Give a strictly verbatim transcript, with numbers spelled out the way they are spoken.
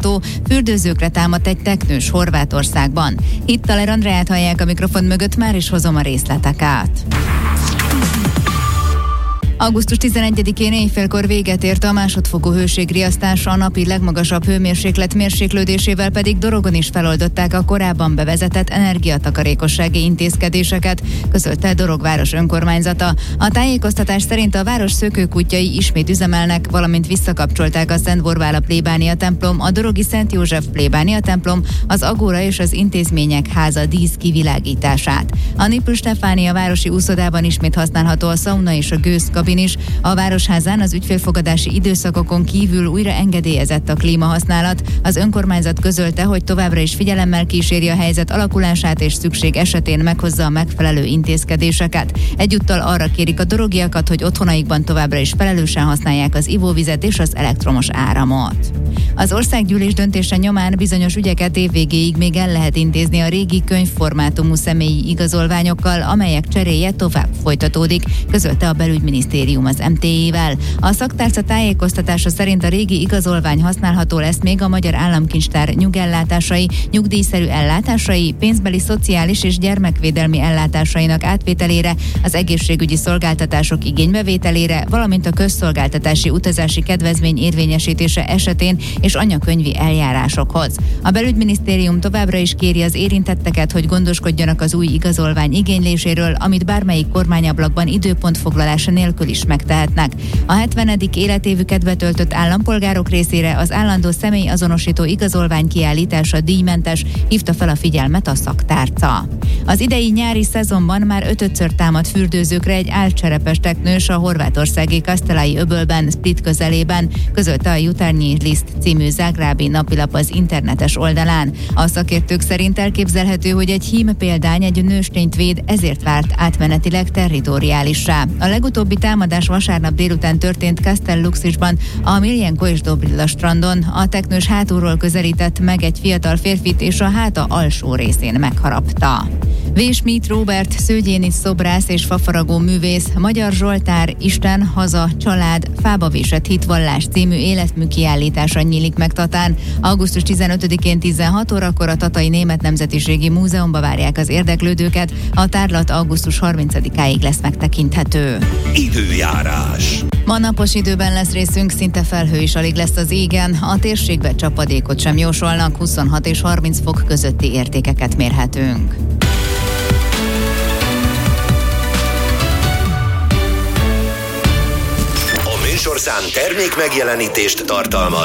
autó, fürdőzőkre támadt egy teknős Horvátországban. Itt Taler Andreát hallják a mikrofon mögött, már is hozom a részleteket. augusztus tizenegyedikén éjfélkor véget ért a másodfokú hőségriasztás, a napi legmagasabb hőmérséklet mérséklődésével pedig Dorogon is feloldották a korábban bevezetett energiatakarékossági intézkedéseket, közölte Dorog város önkormányzata. A tájékoztatás szerint a város szökőkutyai ismét üzemelnek, valamint visszakapcsolták a Szent Borbála plébánia templom, a dorogi Szent József plébánia templom, az Agóra és az Intézmények Háza dísz kivilágítását. A Népül Stefánia városi úszodában ismét használható a szauna és a gőzkabin is. A Városházán az ügyfélfogadási időszakokon kívül újra engedélyezett a klímahasználat. Az önkormányzat közölte, hogy továbbra is figyelemmel kíséri a helyzet alakulását, és szükség esetén meghozza a megfelelő intézkedéseket. Egyúttal arra kérik a dorogiakat, hogy otthonaikban továbbra is felelősen használják az ivóvizet és az elektromos áramot. Az országgyűlés döntése nyomán bizonyos ügyeket évvégéig még el lehet intézni a régi könyvformátumú személyi igazolványokkal, amelyek cseréje tovább folytatódik, közölte a belügyminisztérium az em té é-vel. A szaktárca tájékoztatása szerint a régi igazolvány használható lesz még a Magyar Államkincstár nyugellátásai, nyugdíjszerű ellátásai, pénzbeli, szociális és gyermekvédelmi ellátásainak átvételére, az egészségügyi szolgáltatások igénybevételére, valamint a közszolgáltatási utazási kedvezmény érvényesítése esetén és anyakönyvi eljárásokhoz. A belügyminisztérium továbbra is kéri az érintetteket, hogy gondoskodjanak az új igazolvány igényléséről, amit bármelyik kormányablakban időpontfoglalás nélkül is megtehetnek. A hetvenedik életévüket betöltött állampolgárok részére az állandó személyazonosító igazolvány kiállítása díjmentes, hívta fel a figyelmet a szaktárca. Az idei nyári szezonban már ötödször támadt fürdőzőkre egy álcserepes teknős a horvátországi Kasztelai öbölben, Split közelében, közölte a Jutarnyi List című zágrábi napilap az internetes oldalán. A szakértők szerint elképzelhető, hogy egy hím példány egy nőstényt véd, ezért vált átmenetileg territoriálissá. A legutóbbi támadás vasárnap délután történt Castelluxisban, a Miljenko és Dobrilla strandon. A teknős hátulról közelített meg egy fiatal férfit, és a háta alsó részén megharapta. W. Schmidt Róbert, szőgyéni szobrász és fafaragó művész, Magyar Zsoltár, Isten, haza, család, fába vésett hitvallás című életmű kiállítása nyílik meg Tatán. augusztus tizenötödikén tizenhat órakor a Tatai Német Nemzetiségi Múzeumba várják az érdeklődőket. A tárlat augusztus harmincadikáig lesz megtekinthető. Időjárás. Ma napos időben lesz részünk, szinte felhő is alig lesz az égen. A térségbe csapadékot sem jósolnak, huszonhat és harminc fok közötti értékeket mérhetünk. A műsorszám termék megjelenítést tartalmaz.